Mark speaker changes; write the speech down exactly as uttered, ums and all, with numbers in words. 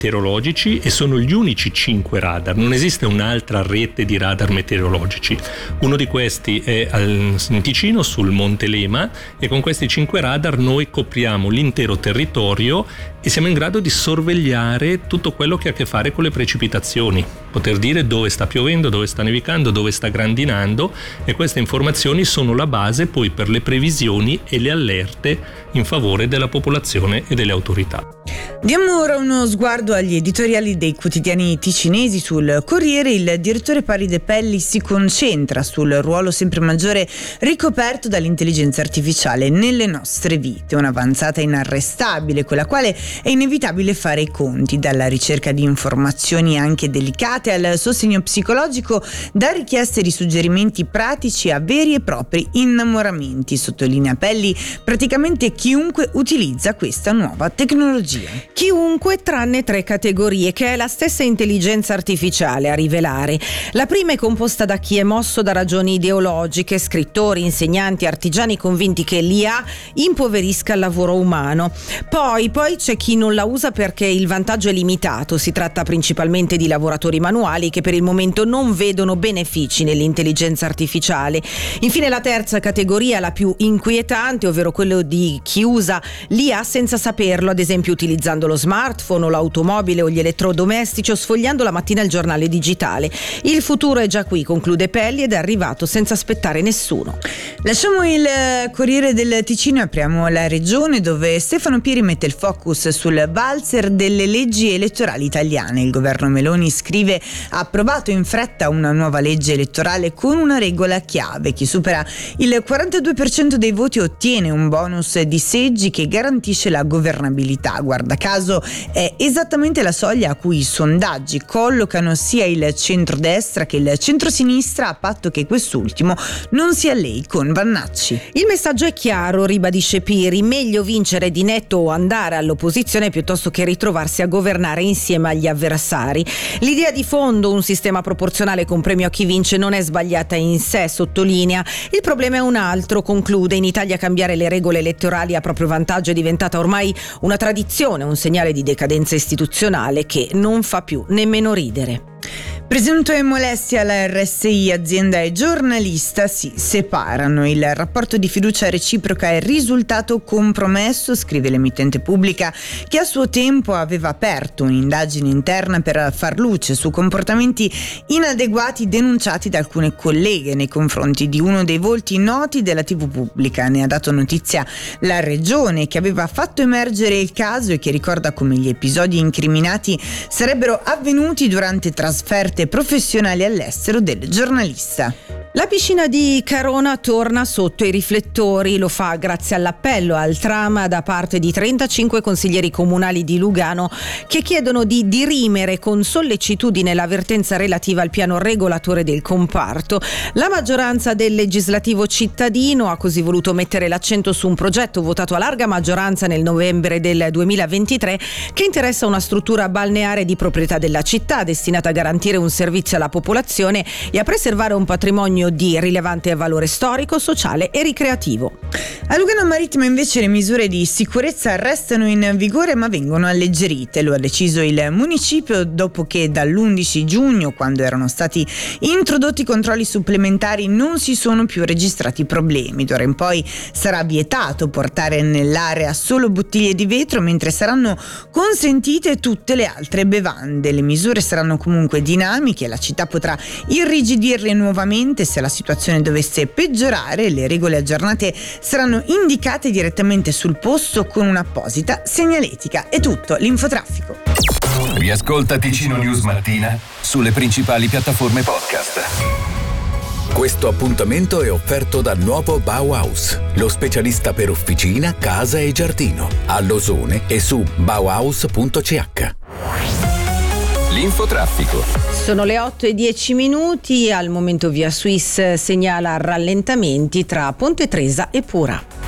Speaker 1: meteorologici e sono gli unici cinque radar, non esiste un'altra rete di radar meteorologici. Uno di questi è al, in Ticino sul Monte Lema, e con questi cinque radar noi copriamo l'intero territorio e siamo in grado di sorvegliare tutto quello che ha a che fare con le precipitazioni, poter dire dove sta piovendo, dove sta nevicando, dove sta grandinando, e queste informazioni sono la base poi per le previsioni e le allerte in favore della popolazione e delle autorità.
Speaker 2: Diamo ora uno sguardo agli editoriali dei quotidiani ticinesi. Sul Corriere il direttore Paride Pelli si concentra sul ruolo sempre maggiore ricoperto dall'intelligenza artificiale nelle nostre vite, un'avanzata inarrestabile con la quale è inevitabile fare i conti, dalla ricerca di informazioni anche delicate al sostegno psicologico, da richieste di suggerimenti pratici a veri e propri innamoramenti. Sottolinea Pelli, praticamente chiunque utilizza questa nuova tecnologia.
Speaker 3: Chiunque, tranne tre categorie, che è la stessa intelligenza artificiale a rivelare. La prima è composta da chi è mosso da ragioni ideologiche, scrittori, insegnanti, artigiani convinti che l'I A impoverisca il lavoro umano. Poi, poi c'è chi non la usa perché il vantaggio è limitato. Si tratta principalmente di lavoratori manuali che per il momento non vedono benefici nell'intelligenza artificiale. Infine la terza categoria, la più inquietante, ovvero quello di chi usa l'I A senza saperlo, ad esempio utilizzando lo smartphone o l'automobile o gli elettrodomestici o sfogliando la mattina il giornale digitale. Il futuro è già qui, conclude Pelli, ed è arrivato senza aspettare nessuno.
Speaker 2: Lasciamo il Corriere del Ticino e apriamo la Regione, dove Stefano Pieri mette il focus sul valzer delle leggi elettorali italiane. Il governo Meloni, scrive, ha approvato in fretta una nuova legge elettorale con una regola chiave: chi supera il quarantadue per cento dei voti ottiene un bonus di seggi che garantisce la governabilità. Guarda caso è esattamente la soglia a cui i sondaggi collocano sia il centrodestra che il centrosinistra, a patto che quest'ultimo non si allei con Vannacci.
Speaker 3: Il messaggio è chiaro, ribadisce Pieri: meglio vincere di netto o andare all'opposizione piuttosto che ritrovarsi a governare insieme agli avversari. L'idea di fondo, un sistema proporzionale con premio a chi vince, non è sbagliata in sé, sottolinea. Il problema è un altro, conclude: in Italia cambiare le regole elettorali a proprio vantaggio è diventata ormai una tradizione, un segnale di decadenza istituzionale che non fa più nemmeno ridere.
Speaker 2: Presunto e molestia, alla R S I, azienda e giornalista si separano. Il rapporto di fiducia reciproca è risultato compromesso, scrive l'emittente pubblica, che a suo tempo aveva aperto un'indagine interna per far luce su comportamenti inadeguati denunciati da alcune colleghe nei confronti di uno dei volti noti della tivù pubblica. Ne ha dato notizia la Regione, che aveva fatto emergere il caso e che ricorda come gli episodi incriminati sarebbero avvenuti durante trasferte professionali all'estero del giornalista.
Speaker 3: La piscina di Carona torna sotto i riflettori, lo fa grazie all'appello al tram da parte di trentacinque consiglieri comunali di Lugano che chiedono di dirimere con sollecitudine l'avvertenza relativa al piano regolatore del comparto. La maggioranza del legislativo cittadino ha così voluto mettere l'accento su un progetto votato a larga maggioranza nel novembre del duemilaventitré che interessa una struttura balneare di proprietà della città destinata a garantire un servizio alla popolazione e a preservare un patrimonio di rilevante valore storico, sociale e ricreativo.
Speaker 2: A Lugano Marittima invece le misure di sicurezza restano in vigore ma vengono alleggerite. Lo ha deciso il municipio dopo che dall'undici giugno, quando erano stati introdotti controlli supplementari, non si sono più registrati problemi. D'ora in poi sarà vietato portare nell'area solo bottiglie di vetro, mentre saranno consentite tutte le altre bevande. Le misure saranno comunque dinamiche, la città potrà irrigidirle nuovamente se la situazione dovesse peggiorare. Le regole aggiornate saranno indicate direttamente sul posto con un'apposita segnaletica. È tutto, l'infotraffico.
Speaker 4: Riascolta Ticino News Mattina sulle principali piattaforme podcast.
Speaker 5: Questo appuntamento è offerto dal nuovo Bauhaus, lo specialista per officina, casa e giardino, a Losone e su bauhaus punto c h.
Speaker 4: L'infotraffico.
Speaker 3: Sono le otto e dieci minuti, al momento Via Suisse segnala rallentamenti tra Ponte Tresa e Pura.